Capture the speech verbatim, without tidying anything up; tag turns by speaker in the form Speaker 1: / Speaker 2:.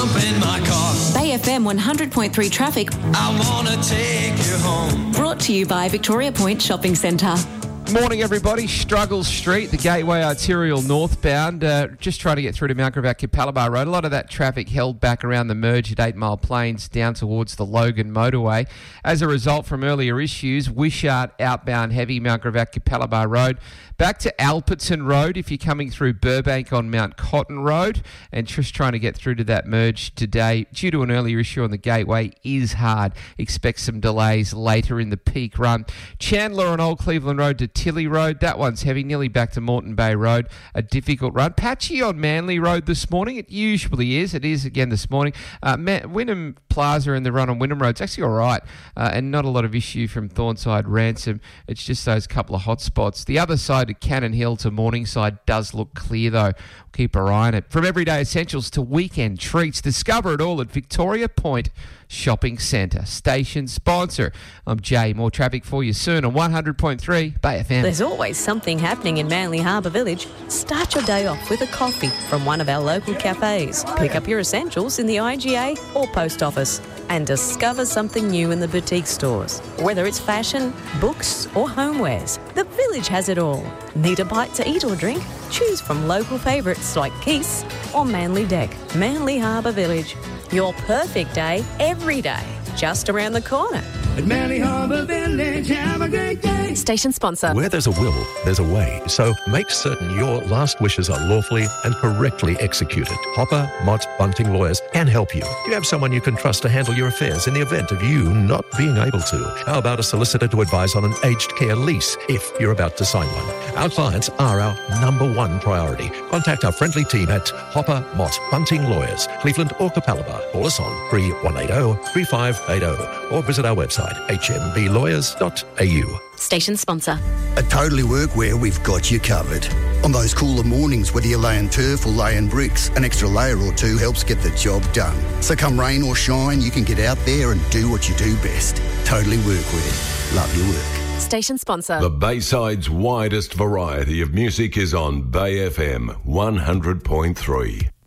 Speaker 1: In my car.
Speaker 2: Bay F M one hundred point three traffic.
Speaker 1: I wanna take you home.
Speaker 2: Brought to you by Victoria Point Shopping Centre.
Speaker 3: Morning, everybody. Struggles Street, the Gateway Arterial northbound. Uh, just trying to get through to Mount Gravatt Capalaba Road. A lot of that traffic held back around the merge at Eight Mile Plains down towards the Logan motorway. As a result from earlier issues, Wishart outbound heavy Mount Gravatt Capalaba Road. Back to Alperton Road if you're coming through Burbank on Mount Cotton Road, and just trying to get through to that merge today due to an earlier issue on the Gateway is hard. Expect some delays later in the peak run. Chandler on Old Cleveland Road to Tilly Road, that one's heavy, nearly back to Moreton Bay Road, a difficult run. Patchy on Manly Road this morning, it usually is, it is again this morning. Uh, Ma- Wynnum Plaza and the run on Wynnum Road, it's actually all right, uh, and not a lot of issue from Thornside Ransom. It's just those couple of hot spots. The other side of Cannon Hill to Morningside does look clear though. Keep our eye on it. From everyday essentials to weekend treats, discover it all at Victoria Point Shopping Centre. Station sponsor. I'm Jay. More traffic for you soon on one hundred point three Bay F M.
Speaker 4: There's always something happening in Manly Harbour Village. Start your day off with a coffee from one of our local cafes. Pick up your essentials in the I G A or post office and discover something new in the boutique stores. Whether it's fashion, books or homewares, the village has it all. Need a bite to eat or drink? Choose from local favourites like Keith's or Manly Deck. Manly Harbour Village. Your perfect day every day. Just around the corner.
Speaker 1: At Manly Harbour Village, have a great day.
Speaker 4: Station sponsor.
Speaker 5: Where there's a will, there's a way. So make certain your last wishes are lawfully and correctly executed. Hopper, Mott, Bunting Lawyers can help you. You have someone you can trust to handle your affairs in the event of you not being able to. How about a solicitor to advise on an aged care lease if you're about to sign one? Our clients are our number one priority. Contact our friendly team at Hopper, Mott, Bunting Lawyers, Cleveland or Capalaba. Call us on three one eight zero, three five eight zero or visit our website h m b lawyers dot a u.
Speaker 4: Station sponsor.
Speaker 6: At Totally Workwear, we've got you covered. On those cooler mornings, whether you're laying turf or laying bricks, an extra layer or two helps get the job done. So come rain or shine, you can get out there and do what you do best. Totally Workwear. Love your work.
Speaker 4: Station sponsor.
Speaker 7: The Bayside's widest variety of music is on Bay F M one hundred point three.